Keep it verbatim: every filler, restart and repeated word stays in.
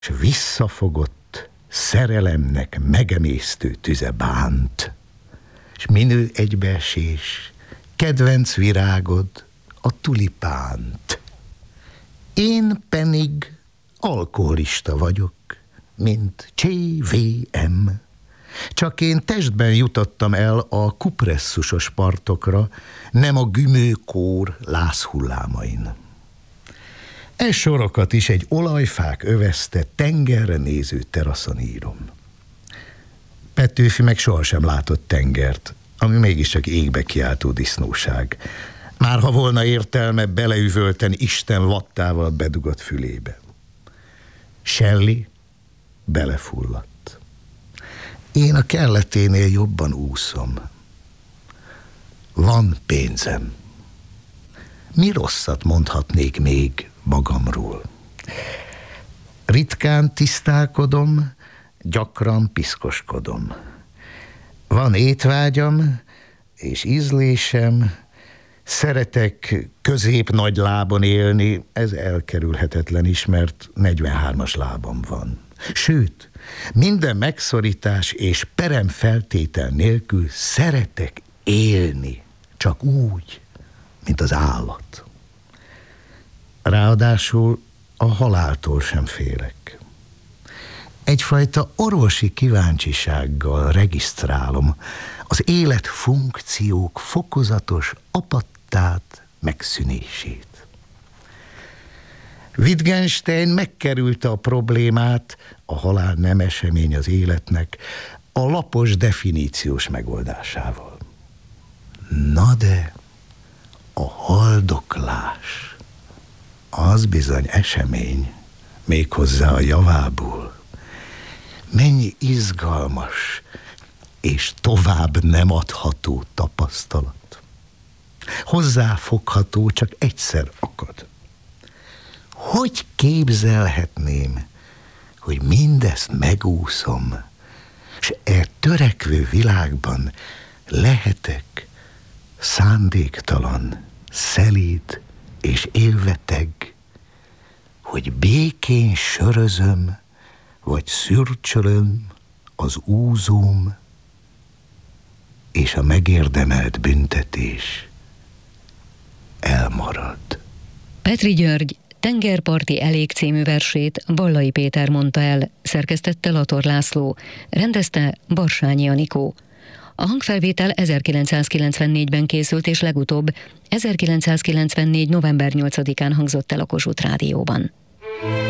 s visszafogott szerelemnek megemésztő tüze bánt, s minő egybeesés, kedvenc virágod a tulipánt. Én pedig alkoholista vagyok, mint cé vé em. Csak én testben jutottam el a kupresszusos partokra, nem a gümőkór lázhullámain. E sorokat is egy olajfák övezte tengerre néző teraszon írom. Petőfi meg sohasem látott tengert, ami mégiscsak égbe kiáltó disznóság. Már ha volna értelme, beleüvölten Isten vattával bedugott fülébe. Shelley belefulladt. Én a kelleténél jobban úszom. Van pénzem. Mi rosszat mondhatnék még magamról? Ritkán tisztálkodom, gyakran piszkoskodom. Van étvágyam és ízlésem, szeretek közép-nagy lábon élni, ez elkerülhetetlen is, mert negyvenhármas lábam van. Sőt, minden megszorítás és peremfeltétel nélkül szeretek élni, csak úgy, mint az állat. Ráadásul a haláltól sem félek. Egyfajta orvosi kíváncsisággal regisztrálom az élet funkciók fokozatos apattát, megszűnését. Wittgenstein megkerülte a problémát, a halál nem esemény az életnek, a lapos definíciós megoldásával. Na de a haldoklás az bizony esemény, méghozzá a javából. Mennyi izgalmas és tovább nem adható tapasztalat. Hozzáfogható, csak egyszer akad. Hogy képzelhetném, hogy mindezt megúszom, s e törekvő világban lehetek szándéktalan, szelíd és élveteg, hogy békén sörözöm, vagy szürcsölöm az úzóm, és a megérdemelt büntetés elmarad. Petri György Tengerparti elég című versét Bollai Péter mondta el, szerkesztette Lator László, rendezte Barsányi Anikó. A hangfelvétel ezerkilencszázkilencvennégyben készült, és legutóbb ezerkilencszázkilencvennégy. november nyolcadikán hangzott el a Kossuth Rádióban.